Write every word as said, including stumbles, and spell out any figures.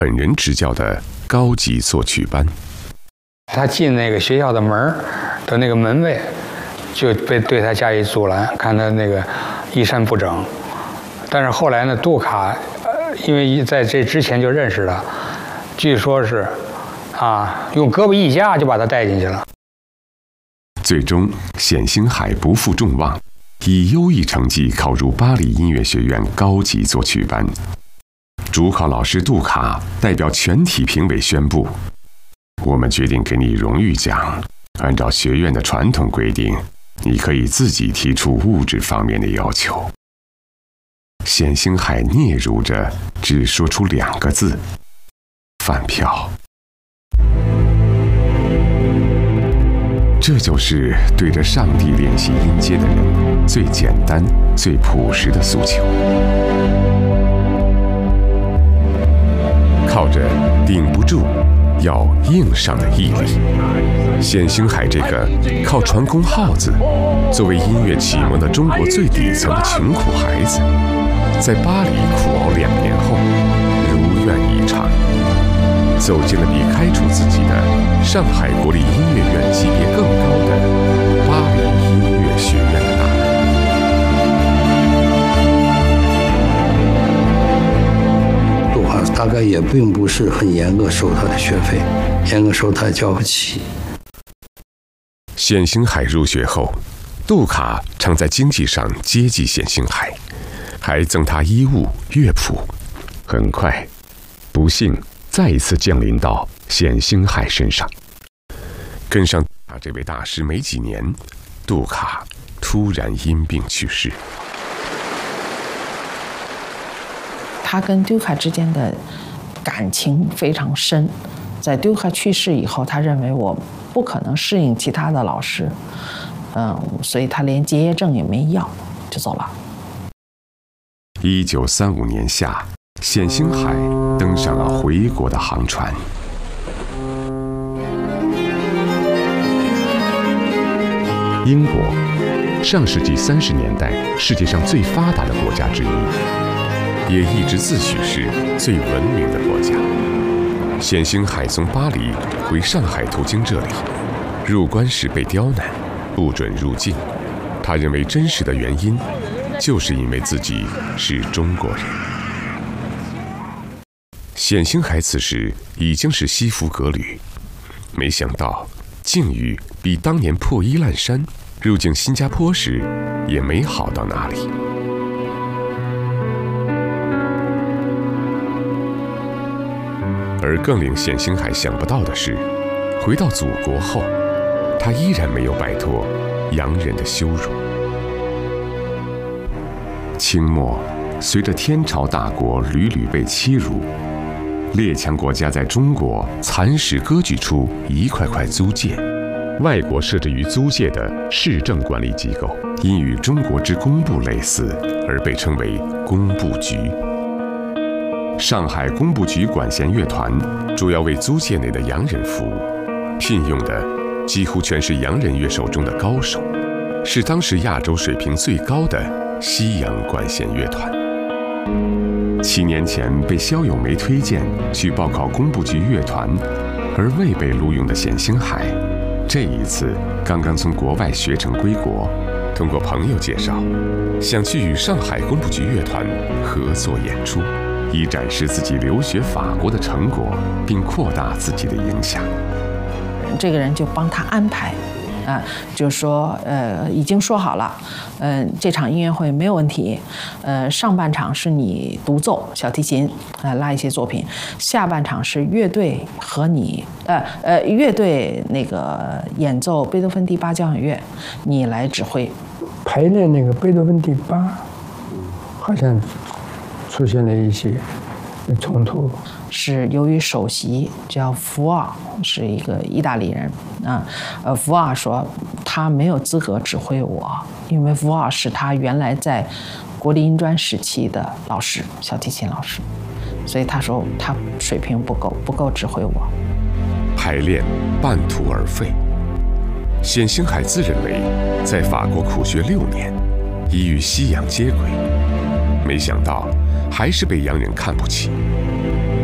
本人执教的高级作曲班。 他进那个学校的门的那个门卫就被对他加以阻拦，看他那个衣衫不整。但是后来呢，杜卡呃，因为在这之前就认识他，据说是啊，用胳膊一夹就把他带进去了。 最终，冼星海不负众望，以优异成绩考入巴黎音乐学院高级作曲班。主考老师杜卡代表全体评委宣布：“我们决定给你荣誉奖。按照学院的传统规定，你可以自己提出物质方面的要求。”冼星海嗫嚅着，只说出两个字：“饭票。”这就是对着上帝练习音阶的人最简单、最朴实的诉求。靠着顶不住，要硬上的毅力，冼星海这个靠传功号子作为音乐启蒙的中国最底层的穷苦孩子，在巴黎苦熬两年后，如愿以偿，走进了比开除自己的上海国立音乐院级别更高的巴黎音乐学院的大门。 杜卡大概也并不是很严格收他的学费，严格收他也交不起。 冼星海入学后，杜卡常在经济上接济冼星海，还赠他衣物、乐谱。很快，不幸再一次降临到冼星海身上。跟上他这位大师没几年，杜卡突然因病去世。 他跟杜卡之间的感情非常深，在杜卡去世以后，他认为我不可能适应其他的老师，嗯，所以他连结业证也没要，就走了。 一九三五年夏，冼星海登上了回国的航船。英国，上世纪三十年代世界上最发达的国家之一，也一直自诩是最文明的国家。冼星海从巴黎回上海途经这里，入关时被刁难，不准入境。他认为真实的原因，就是因为自己是中国人。冼星海此时已经是西服革履，没想到境遇比当年破衣烂衫入境新加坡时也没好到哪里。而更令冼星海想不到的是，回到祖国后，他依然没有摆脱洋人的羞辱。清末，随着天朝大国屡屡被欺辱，列强国家在中国蚕食割据出一块块租界，外国设置于租界的市政管理机构，因与中国之工部类似，而被称为工部局。上海工部局管弦乐团主要为租界内的洋人服务，聘用的几乎全是洋人乐手中的高手，是当时亚洲水平最高的西洋管弦乐团。七年前被萧友梅推荐去报考工部局乐团，而未被录用的冼星海，这一次刚刚从国外学成归国，通过朋友介绍，想去与上海工部局乐团合作演出，以展示自己留学法国的成果，并扩大自己的影响。 这个人就帮他安排，啊、呃，就是说，呃，已经说好了，嗯、呃，这场音乐会没有问题，呃，上半场是你独奏小提琴，呃，拉一些作品，下半场是乐队和你，呃呃，乐队那个演奏贝多芬第八交响乐，你来指挥。 排练那个贝多芬第八，好像出现了一些冲突， 是由于首席叫福尔，是一个意大利人啊，呃，福尔说他没有资格指挥我，因为福尔是他原来在国立音专时期的老师，小提琴老师，所以他说他水平不够，不够指挥我。 排练半途而废，冼星海自认为在法国苦学六年，已与西洋接轨，没想到还是被洋人看不起，